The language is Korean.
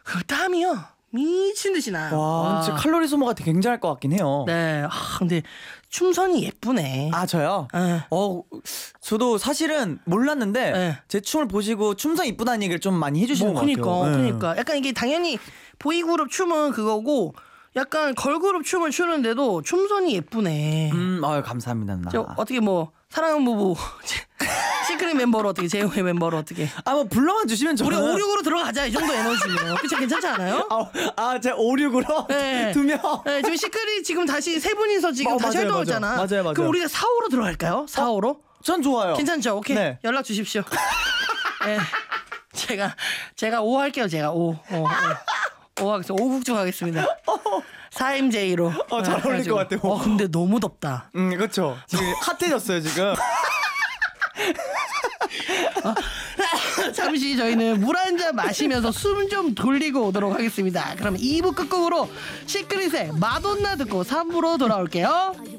그 땀이요 미친 듯이 나요. 와, 진짜 칼로리 소모가 되게 굉장할 것 같긴 해요. 네. 근데 춤선이 예쁘네. 아, 저요? 네. 저도 사실은 몰랐는데 네. 제 춤을 보시고 춤선 이쁘다는 얘기를 좀 많이 해주시는 것 같아요. 그러니까 약간 이게 당연히 보이그룹 춤은 그거고 약간 걸그룹 춤을 추는데도 춤선이 예쁘네. 감사합니다, 누나. 저 어떻게 뭐 사랑은 부부 시크릿 멤버로 어떻게 제이홉의 멤버로 어떻게 뭐 불러만 주시면 우리 저는 5, 6으로 들어가자 이 정도 에너지면 그쵸 괜찮지 않아요? 제가 5, 6으로 네. 2명. 네, 지금 시크릿 지금 다시 세 분이서 지금 다시 맞아요, 활동하잖아. 맞아요. 그럼 우리가 4, 5로 들어갈까요? 4, 5로? 전 좋아요. 괜찮죠? 오케이. 네. 연락 주십시오. 네. 제가 5 할게요. 제가 5 하겠습니다. 5국주 가겠습니다. 4MJ로. 잘 어울릴 것 같아요. 근데 너무 덥다. 그렇죠. 지금 핫해졌어요, 지금. 잠시 저희는 물 한 잔 마시면서 숨 좀 돌리고 오도록 하겠습니다. 그럼 2부 끝곡으로 시크릿의 마돈나 듣고 3부로 돌아올게요.